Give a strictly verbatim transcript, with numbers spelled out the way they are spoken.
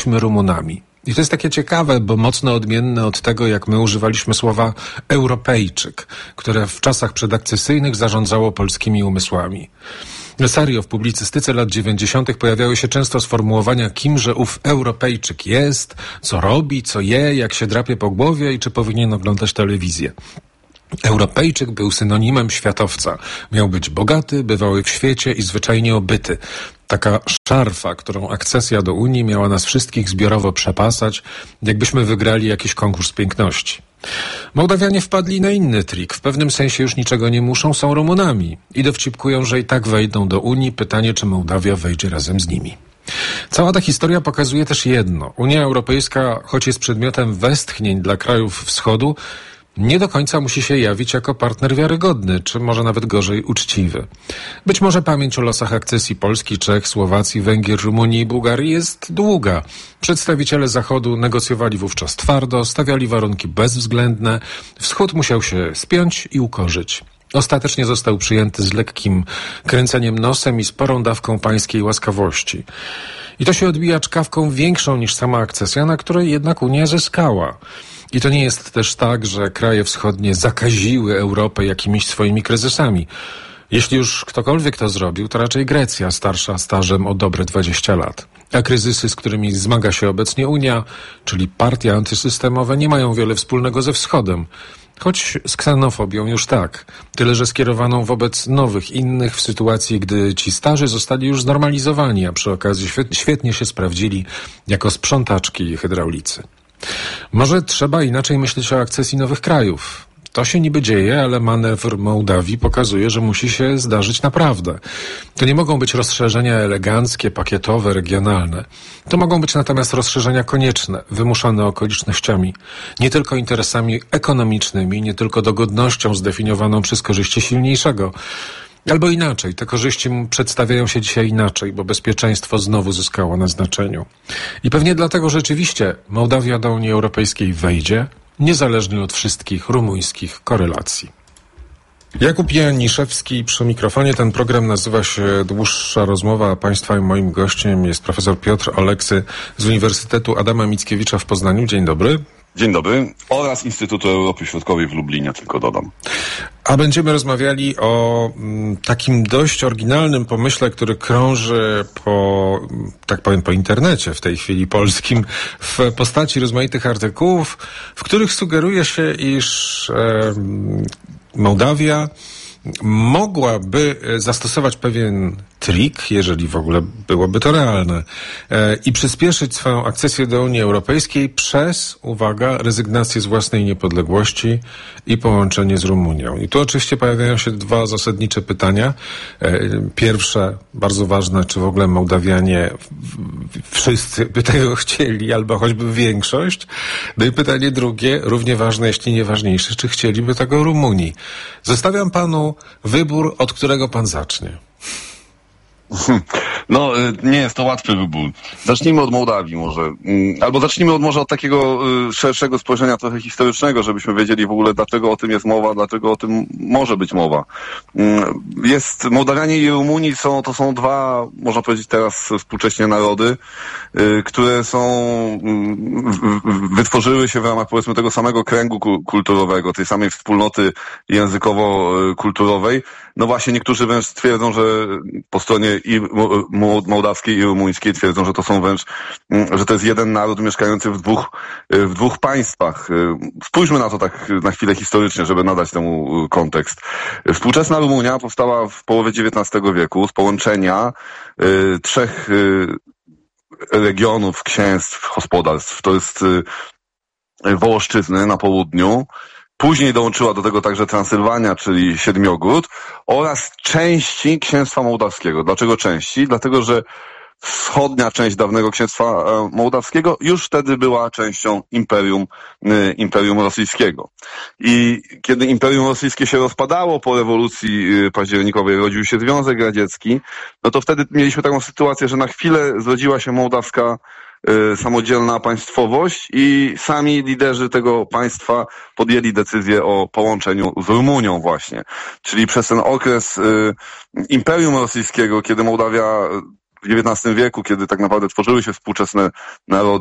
Rumunami. I to jest takie ciekawe, bo mocno odmienne od tego, jak my używaliśmy słowa Europejczyk, które w czasach przedakcesyjnych zarządzało polskimi umysłami. Serio, w publicystyce lat dziewięćdziesiątych pojawiały się często sformułowania, kimże ów Europejczyk jest, co robi, co je, jak się drapie po głowie i czy powinien oglądać telewizję. Europejczyk był synonimem światowca. Miał być bogaty, bywały w świecie i zwyczajnie obyty. Taka szarfa, którą akcesja do Unii miała nas wszystkich zbiorowo przepasać, jakbyśmy wygrali jakiś konkurs piękności. Mołdawianie wpadli na inny trik. W pewnym sensie już niczego nie muszą, są Rumunami. I dowcipkują, że i tak wejdą do Unii. Pytanie, czy Mołdawia wejdzie razem z nimi. Cała ta historia pokazuje też jedno. Unia Europejska, choć jest przedmiotem westchnień dla krajów wschodu, nie do końca musi się jawić jako partner wiarygodny, czy może nawet gorzej uczciwy. Być może pamięć o losach akcesji Polski, Czech, Słowacji, Węgier, Rumunii i Bułgarii jest długa. Przedstawiciele Zachodu negocjowali wówczas twardo, stawiali warunki bezwzględne. Wschód musiał się spiąć i ukorzyć. Ostatecznie został przyjęty z lekkim kręceniem nosem i sporą dawką pańskiej łaskawości. I to się odbija czkawką większą niż sama akcesja, na której jednak Unia zyskała. I to nie jest też tak, że kraje wschodnie zakaziły Europę jakimiś swoimi kryzysami. Jeśli już ktokolwiek to zrobił, to raczej Grecja, starsza stażem o dobre dwadzieścia lat. A kryzysy, z którymi zmaga się obecnie Unia, czyli partie antysystemowe, nie mają wiele wspólnego ze Wschodem. Choć z ksenofobią już tak. Tyle, że skierowaną wobec nowych, innych w sytuacji, gdy ci starzy zostali już znormalizowani, a przy okazji świetnie się sprawdzili jako sprzątaczki i hydraulicy. Może trzeba inaczej myśleć o akcesji nowych krajów. To się niby dzieje, ale manewr Mołdawii pokazuje, że musi się zdarzyć naprawdę. To nie mogą być rozszerzenia eleganckie, pakietowe, regionalne. To mogą być natomiast rozszerzenia konieczne, wymuszane okolicznościami, nie tylko interesami ekonomicznymi, nie tylko dogodnością zdefiniowaną przez korzyści silniejszego. Albo inaczej, te korzyści przedstawiają się dzisiaj inaczej, bo bezpieczeństwo znowu zyskało na znaczeniu. I pewnie dlatego rzeczywiście Mołdawia do Unii Europejskiej wejdzie, niezależnie od wszystkich rumuńskich korelacji. Jakub Janiszewski przy mikrofonie. Ten program nazywa się Dłuższa rozmowa, a Państwa i moim gościem jest profesor Piotr Oleksy z Uniwersytetu Adama Mickiewicza w Poznaniu. Dzień dobry. Dzień dobry. Oraz Instytutu Europy Środkowej w Lublinie, tylko dodam. A będziemy rozmawiali o m, takim dość oryginalnym pomyśle, który krąży po, tak powiem, po internecie w tej chwili polskim, w postaci rozmaitych artykułów, w których sugeruje się, iż e, Mołdawia mogłaby zastosować pewien trik, jeżeli w ogóle byłoby to realne, e, i przyspieszyć swoją akcesję do Unii Europejskiej przez, uwaga, rezygnację z własnej niepodległości i połączenie z Rumunią. I tu oczywiście pojawiają się dwa zasadnicze pytania. E, pierwsze, bardzo ważne, czy w ogóle Mołdawianie wszyscy by tego chcieli, albo choćby większość. No i pytanie drugie, równie ważne, jeśli nie ważniejsze, czy chcieliby tego Rumunii. Zostawiam panu wybór, od którego pan zacznie. No, nie jest to łatwy wybór. Zacznijmy od Mołdawii może. Albo zacznijmy od, może od takiego szerszego spojrzenia trochę historycznego, żebyśmy wiedzieli w ogóle, dlaczego o tym jest mowa, dlaczego o tym może być mowa. Jest, Mołdawianie i Rumuni są, to są dwa, można powiedzieć teraz współcześnie narody, które są, wytworzyły się w ramach, powiedzmy, tego samego kręgu kulturowego, tej samej wspólnoty językowo-kulturowej. No właśnie, niektórzy wręcz twierdzą, że po stronie i mołdawskiej i rumuńskiej twierdzą, że to są wręcz, że to jest jeden naród mieszkający w dwóch, w dwóch państwach. Spójrzmy na to tak na chwilę historycznie, żeby nadać temu kontekst. Współczesna Rumunia powstała w połowie dziewiętnastego wieku z połączenia y, trzech y, regionów, księstw, gospodarstw. To jest y, Wołoszczyzny na południu. Później dołączyła do tego także Transylwania, czyli Siedmiogród, oraz części Księstwa Mołdawskiego. Dlaczego części? Dlatego, że wschodnia część dawnego Księstwa Mołdawskiego już wtedy była częścią Imperium, Imperium Rosyjskiego. I kiedy Imperium Rosyjskie się rozpadało po rewolucji październikowej, rodził się Związek Radziecki, no to wtedy mieliśmy taką sytuację, że na chwilę zrodziła się mołdawska samodzielna państwowość i sami liderzy tego państwa podjęli decyzję o połączeniu z Rumunią właśnie. Czyli przez ten okres y, Imperium Rosyjskiego, kiedy Mołdawia w dziewiętnastym wieku, kiedy tak naprawdę tworzyły się współczesne narody,